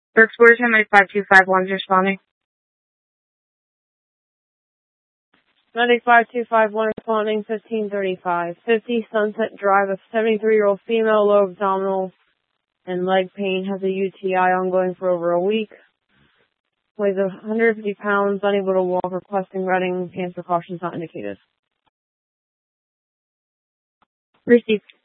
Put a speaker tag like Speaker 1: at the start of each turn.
Speaker 1: For Explorer 95251 is responding.
Speaker 2: 95251 responding 1535. 50 Sunset Drive, a 73-year-old female, low abdominal and leg pain, has a UTI ongoing for over a week. Weighs 150 pounds, unable to walk, requesting routing, and precautions not indicated.
Speaker 1: Received.